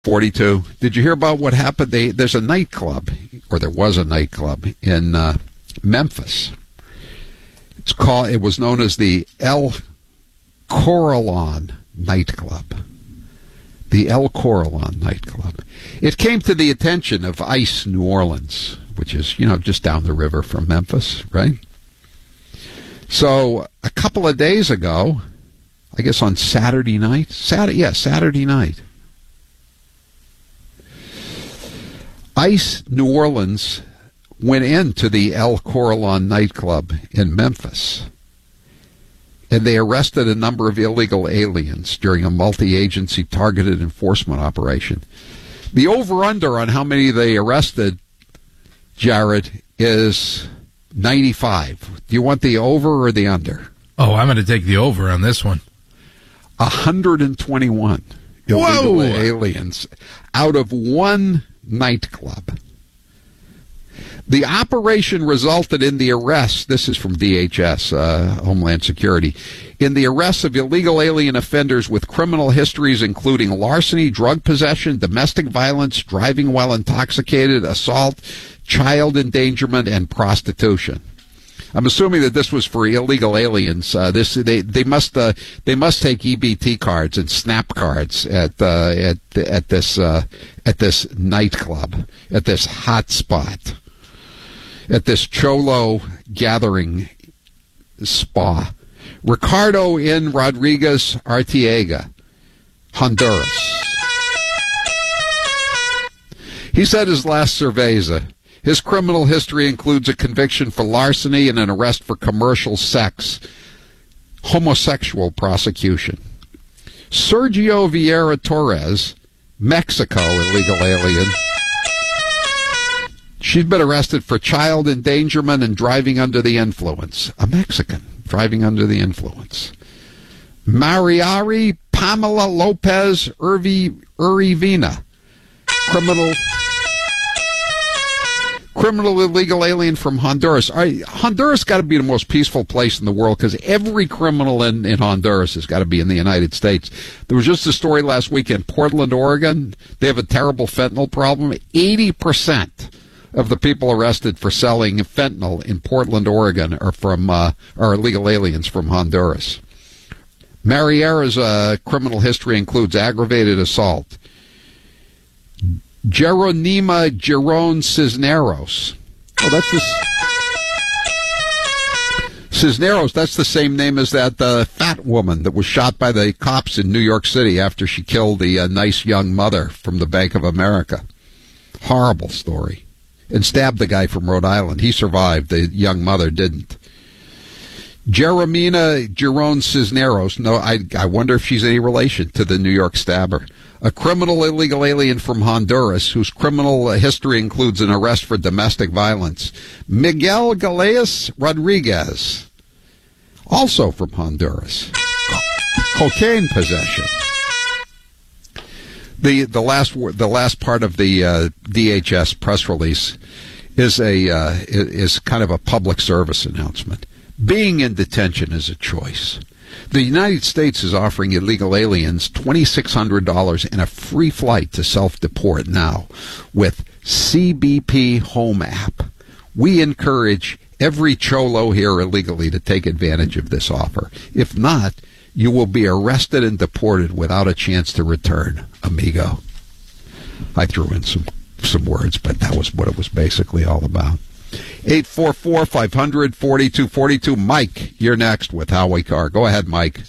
42. Did you hear about what happened? There's a nightclub, or there was a nightclub in Memphis. It was known as the El Corralón nightclub. The El Corralón nightclub. It came to the attention of ICE New Orleans, which is, just down the river from Memphis, right? So a couple of days ago, I guess on Saturday night. Saturday night. ICE New Orleans went into the El Corralón nightclub in Memphis, and they arrested a number of illegal aliens during a multi-agency targeted enforcement operation. The over-under on how many they arrested, Jared, is 95. Do you want the over or the under? Oh, I'm going to take the over on this one. 121 illegal aliens out of one nightclub. The operation resulted in the arrest, this is from DHS, Homeland Security, in the arrest of illegal alien offenders with criminal histories including larceny, drug possession, domestic violence, driving while intoxicated, assault, child endangerment, and prostitution. I'm assuming that this was for illegal aliens. They must take EBT cards and SNAP cards at this nightclub, at this hot spot, at this Cholo gathering spa. Ricardo N. Rodriguez Arteaga, Honduras. He said his last cerveza. His criminal history includes a conviction for larceny and an arrest for commercial sex, homosexual prosecution. Sergio Vieira Torres, Mexico, illegal alien. She's been arrested for child endangerment and driving under the influence. A Mexican driving under the influence. Mariari Pamela Lopez Urivina, criminal illegal alien from Honduras. Honduras got to be the most peaceful place in the world because every criminal in Honduras has got to be in the United States. There was just a story last week in Portland, Oregon. They have a terrible fentanyl problem. 80% of the people arrested for selling fentanyl in Portland, Oregon are illegal aliens from Honduras. Mariera's criminal history includes aggravated assault. Jeronima Giron Cisneros. Oh, that's Cisneros, that's the same name as that fat woman that was shot by the cops in New York City after she killed the nice young mother from the Bank of America. Horrible story. And stabbed the guy from Rhode Island. He survived. The young mother didn't. Jeremina Giron Cisneros. No, I wonder if she's any relation to the New York stabber. A criminal illegal alien from Honduras whose criminal history includes an arrest for domestic violence. Miguel Galeas Rodriguez, also from Honduras. Cocaine possession. The last part of the DHS press release is kind of a public service announcement. Being in detention is a choice. The United States is offering illegal aliens $2,600 and a free flight to self-deport now with CBP Home app. We encourage every cholo here illegally to take advantage of this offer. If not, you will be arrested and deported without a chance to return, amigo. I threw in some words, but that was what it was basically all about. 844-500-4242. Mike, you're next with Howie Carr. Go ahead, Mike.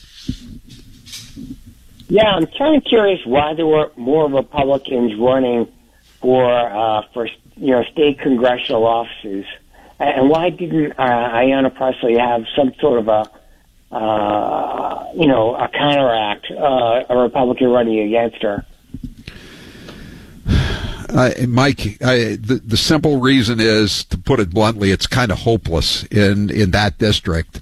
Yeah, I'm kind of curious why there were more Republicans running for state congressional offices, and why didn't Ayanna Pressley have some sort of a counteract, a Republican running against her? Mike, the simple reason is, to put it bluntly, it's kind of hopeless in that district.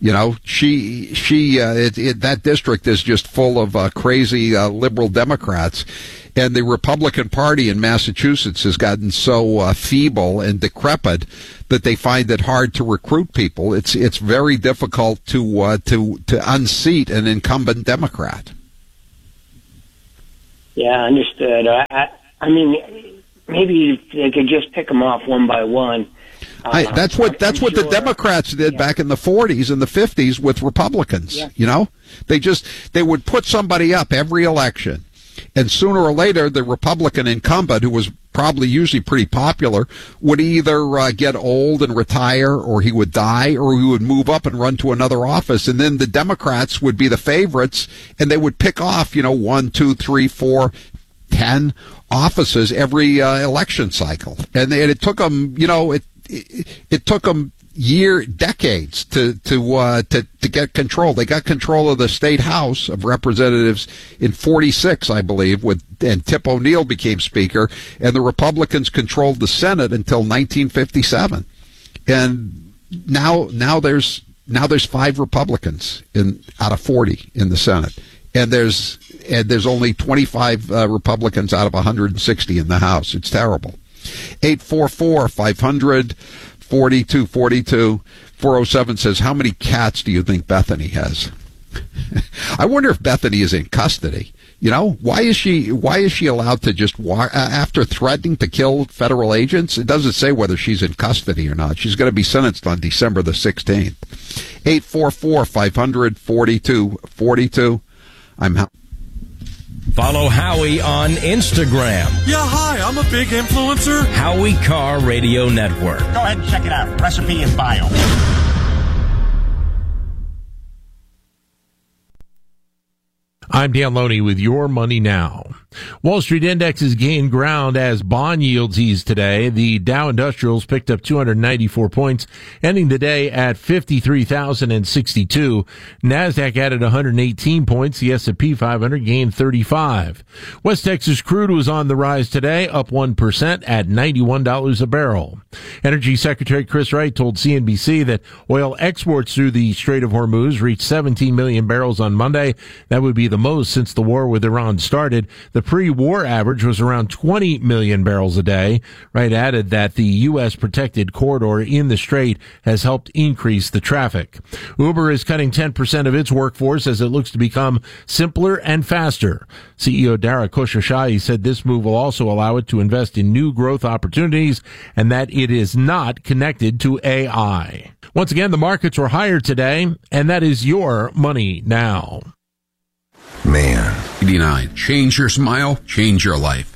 That district is just full of crazy liberal Democrats, and the Republican Party in Massachusetts has gotten so feeble and decrepit that they find it hard to recruit people. It's very difficult to unseat an incumbent Democrat. Yeah, understood. I mean, maybe they could just pick them off one by one. That's what the Democrats did back in the 40s and the 50s with Republicans. Yeah. You know, they would put somebody up every election, and sooner or later the Republican incumbent, who was probably usually pretty popular, would either get old and retire, or he would die, or he would move up and run to another office, and then the Democrats would be the favorites, and they would pick off 1, 2, 3, 4, 10 offices every election cycle, and it took them it took them decades to get control. They got control of the state House of Representatives in 46, I believe, and Tip O'Neill became Speaker, and the Republicans controlled the Senate until 1957. And now there's 5 Republicans out of 40 in the Senate, and there's only 25 Republicans out of 160 in the House. It's terrible. 844-500-4242. 407 says, how many cats do you think Bethany has? I wonder if Bethany is in custody. Why is she allowed to just walk after threatening to kill federal agents? It doesn't say whether she's in custody or not. She's going to be sentenced on December the 16th. 844-500-4242. Follow Howie on Instagram. Yeah, hi, I'm a big influencer. Howie Carr Radio Network. Go ahead and check it out. Recipe and bio. I'm Dan Loney with Your Money Now. Wall Street indexes gained ground as bond yields eased today. The Dow Industrials picked up 294 points, ending the day at 53,062. NASDAQ added 118 points. The S&P 500 gained 35. West Texas crude was on the rise today, up 1% at $91 a barrel. Energy Secretary Chris Wright told CNBC that oil exports through the Strait of Hormuz reached 17 million barrels on Monday. That would be the most since the war with Iran started. The pre-war average was around 20 million barrels a day. Wright added that the U.S. protected corridor in the strait has helped increase the traffic. Uber is cutting 10% of its workforce as it looks to become simpler and faster. CEO Dara Khosrowshahi said this move will also allow it to invest in new growth opportunities and that it is not connected to AI. Once again, the markets were higher today, and that is Your Money Now. Man. 89. Change your smile, change your life.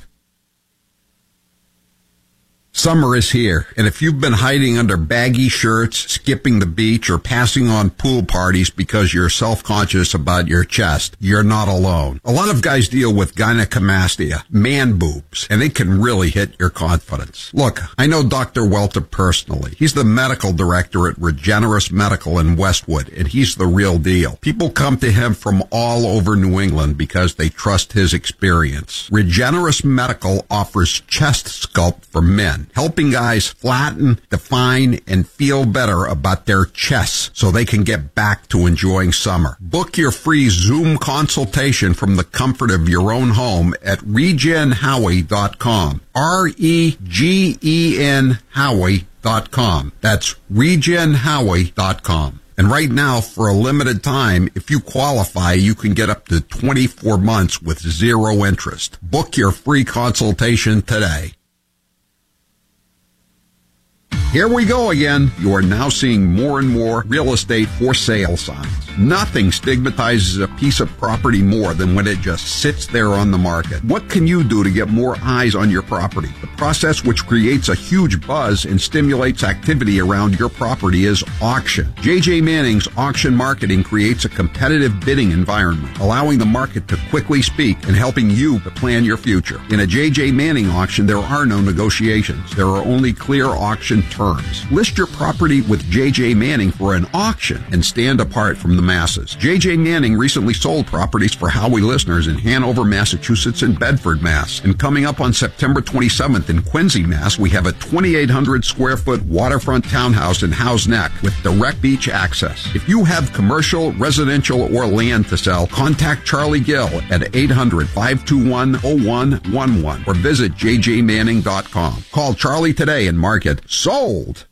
Summer is here, and if you've been hiding under baggy shirts, skipping the beach, or passing on pool parties because you're self-conscious about your chest, you're not alone. A lot of guys deal with gynecomastia, man boobs, and it can really hit your confidence. Look, I know Dr. Welter personally. He's the medical director at Regenerous Medical in Westwood, and he's the real deal. People come to him from all over New England because they trust his experience. Regenerous Medical offers chest sculpt for men, helping guys flatten, define, and feel better about their chests so they can get back to enjoying summer. Book your free Zoom consultation from the comfort of your own home at regenhowie.com. REGEN Howie.com. That's regenhowie.com. And right now, for a limited time, if you qualify, you can get up to 24 months with zero interest. Book your free consultation today. Here we go again. You are now seeing more and more real estate for sale signs. Nothing stigmatizes a piece of property more than when it just sits there on the market. What can you do to get more eyes on your property? The process which creates a huge buzz and stimulates activity around your property is auction. J.J. Manning's auction marketing creates a competitive bidding environment, allowing the market to quickly speak and helping you to plan your future. In a J.J. Manning auction, there are no negotiations. There are only clear auction terms. List your property with J.J. Manning for an auction and stand apart from the masses. J.J. Manning recently sold properties for Howie listeners in Hanover, Massachusetts and Bedford, Mass. And coming up on September 27th in Quincy, Mass, we have a 2,800 square foot waterfront townhouse in Howe's Neck with direct beach access. If you have commercial, residential, or land to sell, contact Charlie Gill at 800-521-0111 or visit jjmanning.com. Call Charlie today and mark it sold.